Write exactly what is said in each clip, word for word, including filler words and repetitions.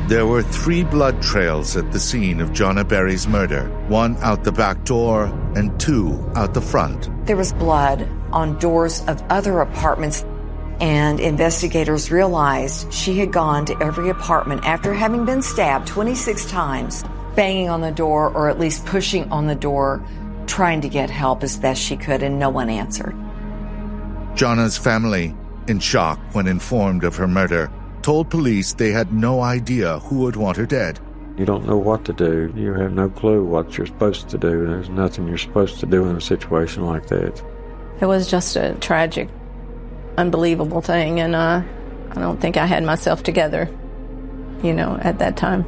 There were three blood trails at the scene of Jonna Berry's murder, one out the back door and two out the front. There was blood on doors of other apartments, and investigators realized she had gone to every apartment after having been stabbed twenty-six times, banging on the door or at least pushing on the door, trying to get help as best she could, and no one answered. Jonna's family, in shock when informed of her murder, told police they had no idea who would want her dead. You don't know what to do. You have no clue what you're supposed to do. There's nothing you're supposed to do in a situation like that. It was just a tragic, unbelievable thing, and uh, I don't think I had myself together, you know, at that time.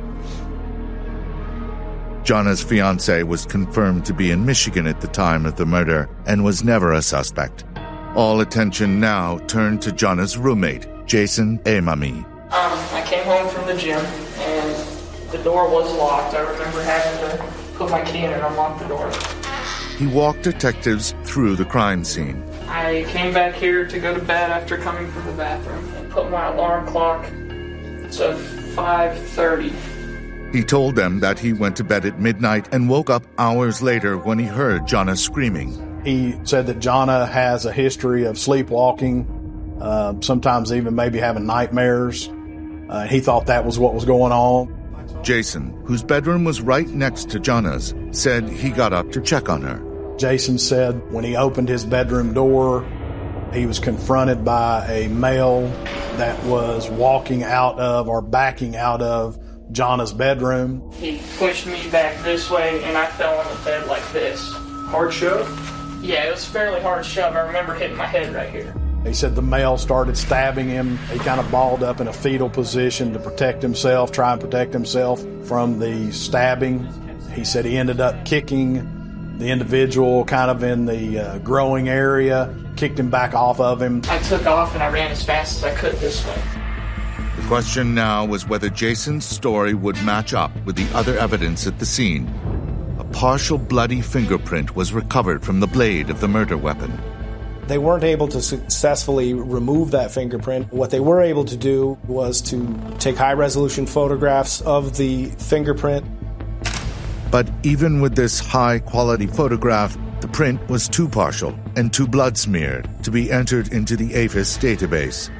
Jonna's fiancé was confirmed to be in Michigan at the time of the murder and was never a suspect. All attention now turned to Jonna's roommate, Jason Amami. Um, I came home from the gym, and the door was locked. I remember having to put my key in and unlock the door. He walked detectives through the crime scene. I came back here to go to bed after coming from the bathroom and put my alarm clock to five thirty. He told them that he went to bed at midnight and woke up hours later when he heard Jonna screaming. He said that Jonna has a history of sleepwalking, uh, sometimes even maybe having nightmares. Uh, he thought that was what was going on. Jason, whose bedroom was right next to Jonna's, said he got up to check on her. Jason said when he opened his bedroom door, he was confronted by a male that was walking out of or backing out of Jonna's bedroom. He pushed me back this way, and I fell on the bed like this. Hard shove? Yeah, it was a fairly hard shove. I remember hitting my head right here. He said the male started stabbing him. He kind of balled up in a fetal position to protect himself, try and protect himself from the stabbing. He said he ended up kicking the individual kind of in the uh, growing area, kicked him back off of him. I took off and I ran as fast as I could this way. The question now was whether Jason's story would match up with the other evidence at the scene. A partial bloody fingerprint was recovered from the blade of the murder weapon. They weren't able to successfully remove that fingerprint. What they were able to do was to take high-resolution photographs of the fingerprint. But even with this high-quality photograph, the print was too partial and too blood-smeared to be entered into the A F I S database.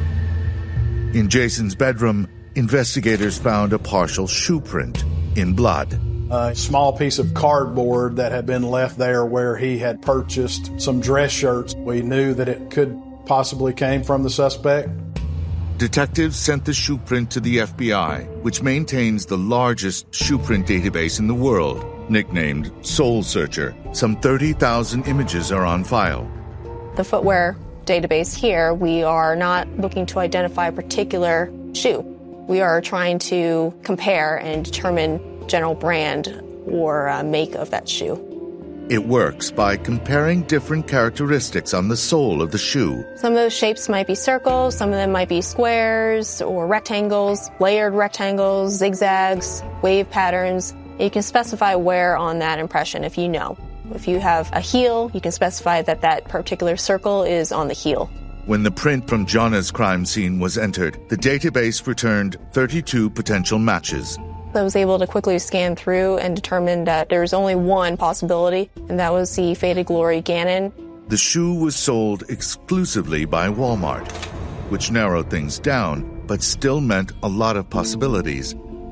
In Jason's bedroom, investigators found a partial shoe print in blood. A small piece of cardboard that had been left there where he had purchased some dress shirts. We knew that it could possibly came from the suspect. Detectives sent the shoe print to the F B I, which maintains the largest shoe print database in the world, nicknamed Soul Searcher. Some thirty thousand images are on file. The footwear database here, we are not looking to identify a particular shoe. We are trying to compare and determine general brand or uh, make of that shoe. It works by comparing different characteristics on the sole of the shoe. Some of those shapes might be circles, some of them might be squares or rectangles, layered rectangles, zigzags, wave patterns. You can specify where on that impression if you know. If you have a heel, you can specify that that particular circle is on the heel. When the print from Jonna's crime scene was entered, the database returned thirty-two potential matches. I was able to quickly scan through and determine that there was only one possibility, and that was the Faded Glory Gannon. The shoe was sold exclusively by Walmart, which narrowed things down, but still meant a lot of possibilities.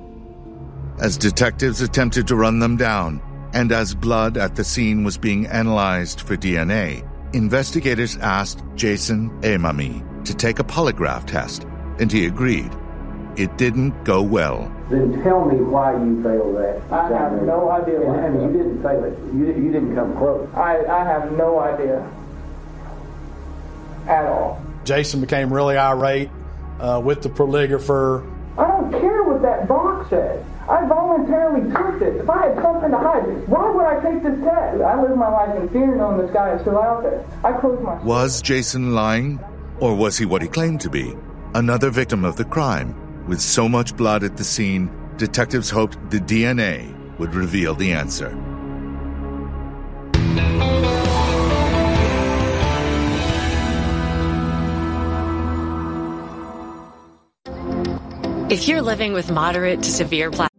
As detectives attempted to run them down, and as blood at the scene was being analyzed for D N A, investigators asked Jason Amami to take a polygraph test, and he agreed. It didn't go well. Then tell me why you failed that. I have no idea why. And you didn't fail it. You, you didn't come close. I, I have no idea at all. Jason became really irate uh, with the polygrapher. I don't care what that box says. I voluntarily took this. If I had something to hide, why would I take this test? I live my life in fear knowing this guy is still out there. I closed my... Was Jason lying? Or was he what he claimed to be? Another victim of the crime. With so much blood at the scene, detectives hoped the D N A would reveal the answer. If you're living with moderate to severe plastic